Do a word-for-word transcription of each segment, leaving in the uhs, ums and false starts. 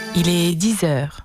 Il est dix heures.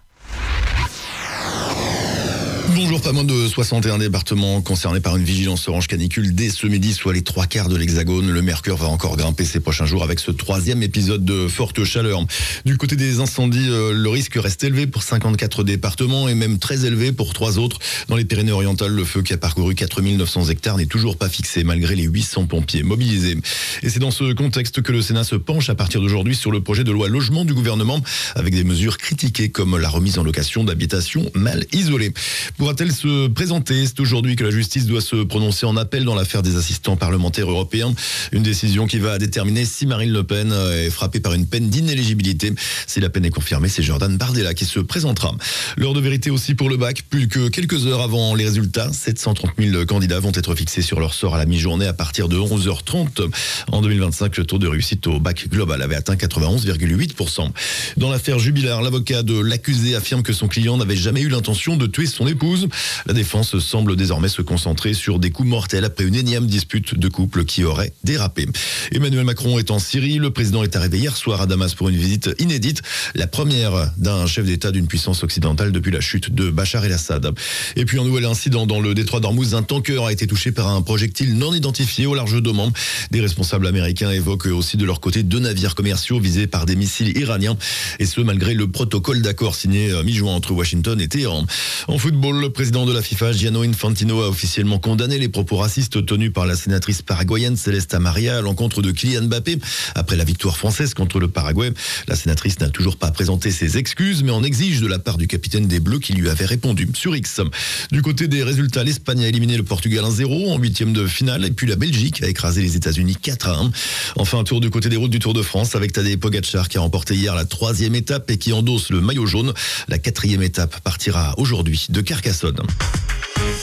Bonjour, pas moins de soixante et un départements concernés par une vigilance orange canicule dès ce midi, soit les trois quarts de l'Hexagone. Le mercure va encore grimper ces prochains jours avec ce troisième épisode de forte chaleur. Du côté des incendies, le risque reste élevé pour cinquante-quatre départements et même très élevé pour trois autres. Dans les Pyrénées-Orientales, le feu qui a parcouru quatre mille neuf cents hectares n'est toujours pas fixé malgré les huit cents pompiers mobilisés. Et c'est dans ce contexte que le Sénat se penche à partir d'aujourd'hui sur le projet de loi logement du gouvernement avec des mesures critiquées comme la remise en location d'habitations mal isolées. Pourra-t-elle se présenter? C'est aujourd'hui que la justice doit se prononcer en appel dans l'affaire des assistants parlementaires européens. Une décision qui va déterminer si Marine Le Pen est frappée par une peine d'inéligibilité. Si la peine est confirmée, c'est Jordan Bardella qui se présentera. L'heure de vérité aussi pour le bac. Plus que quelques heures avant les résultats, sept cent trente mille candidats vont être fixés sur leur sort à la mi-journée à partir de onze heures trente. En deux mille vingt-cinq, le taux de réussite au bac global avait atteint quatre-vingt-onze virgule huit pour cent. Dans l'affaire Jubilard, l'avocat de l'accusé affirme que son client n'avait jamais eu l'intention de tuer son épouse. La défense semble désormais se concentrer sur des coups mortels après une énième dispute de couple qui aurait dérapé. Emmanuel Macron est en Syrie. Le président est arrivé hier soir à Damas pour une visite inédite, la première d'un chef d'État d'une puissance occidentale depuis la chute de Bachar el-Assad. Et puis un nouvel incident dans le détroit d'Ormuz. Un tanker a été touché par un projectile non identifié au large d'Oman. Des responsables américains évoquent aussi de leur côté deux navires commerciaux visés par des missiles iraniens. Et ce, malgré le protocole d'accord signé mi-juin entre Washington et Téhéran. En football, le président de la FIFA, Gianni Infantino, a officiellement condamné les propos racistes tenus par la sénatrice paraguayenne Celeste Amaria à l'encontre de Kylian Mbappé. Après la victoire française contre le Paraguay, la sénatrice n'a toujours pas présenté ses excuses, mais en exige de la part du capitaine des Bleus qui lui avait répondu sur X. Du côté des résultats, l'Espagne a éliminé le Portugal un zéro en huitième de finale, et puis la Belgique a écrasé les États-Unis quatre à un. Enfin, un tour du côté des routes du Tour de France avec Tadej Pogacar qui a remporté hier la troisième étape et qui endosse le maillot jaune. La quatrième étape partira aujourd'hui de Carcassonne.